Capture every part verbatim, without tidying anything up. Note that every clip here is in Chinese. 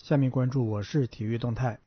下面关注我市体育动态。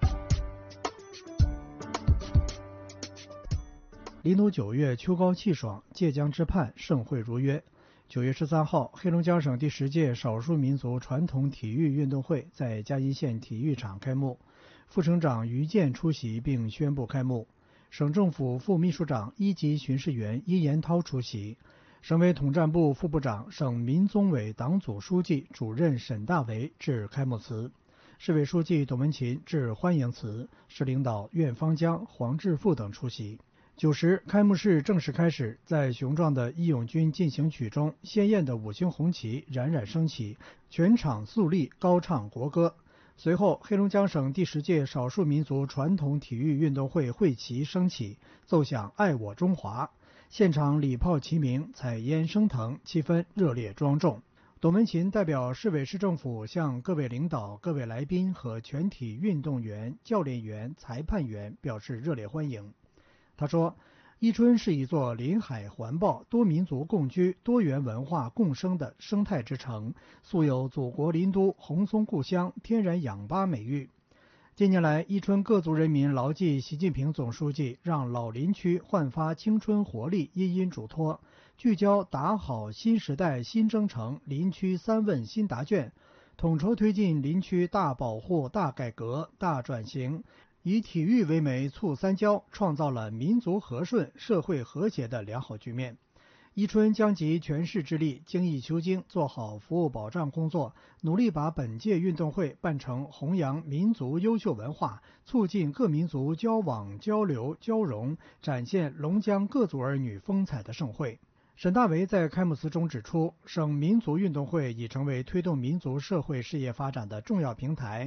离nú九月，秋高气爽，借江之畔，盛会如约。九月十三号，黑龙江省第十届少数民族传统体育运动会在嘉义县体育场开幕，副省长于健出席并宣布开幕。省政府副秘书长、一级巡视员伊延涛出席，省委统战部副部长、省民宗委党组书记、主任沈大为致开幕词，市委书记董文勤致欢迎词，市领导苑方江、黄志富等出席。九时，开幕式正式开始，在雄壮的义勇军进行曲中，鲜艳的五星红旗冉冉升起，全场肃立高唱国歌。随后，黑龙江省第十届少数民族传统体育运动会会旗升起，奏响爱我中华，现场礼炮齐鸣，彩烟升腾，气氛热烈庄重。董文勤代表市委市政府向各位领导、各位来宾和全体运动员、教练员、裁判员表示热烈欢迎。他说，伊春是一座临海环抱、多民族共居、多元文化共生的生态之城，素有祖国林都、红松故乡、天然氧吧美誉。近年来，伊春各族人民牢记习近平总书记让老林区焕发青春活力殷殷嘱托，聚焦打好新时代新征程林区三问新答卷，统筹推进林区大保护、大改革、大转型，以体育为媒促三交，创造了民族和顺、社会和谐的良好局面。伊春将集全市之力，精益求精，做好服务保障工作，努力把本届运动会办成弘扬民族优秀文化、促进各民族交往交流交融、展现龙江各族儿女风采的盛会。沈大为在开幕词中指出，省民族运动会已成为推动民族社会事业发展的重要平台。